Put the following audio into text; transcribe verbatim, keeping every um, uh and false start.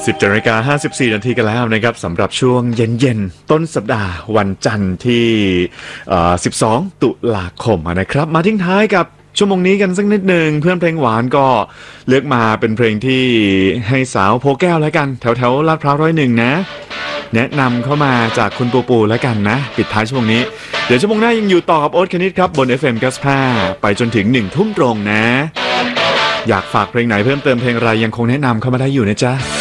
สิบนาฬิกาห้าสิบสี่นาทีกันแล้วนะครับสำหรับช่วงเย็นๆต้นสัปดาห์วันจันทร์ที่สิบสองตุลาคมนะครับมาทิ้งท้ายกับชั่วโมงนี้กันสักนิดหนึ่งเพื่อนเพลงหวานก็เลือกมาเป็นเพลงที่ให้สาวโพแก้วแล้วกันแถวๆลาดพร้าวร้อยหนึ่งนะแนะนำเข้ามาจากคุณปูปูแล้วกันนะปิดท้ายชั่วโมงนี้เดี๋ยวชั่วโมงหน้ายังอยู่ต่อกับโอ๊ตคณิตครับบน เอฟ เอ็ม เก้าสิบห้าไปจนถึงหนึ่งทุ่มตรงนะอยากฝากเพลงไหนเพิ่มเติมเพลงอะไรยังคงแนะนำเข้ามาได้อยู่นะจ๊ะ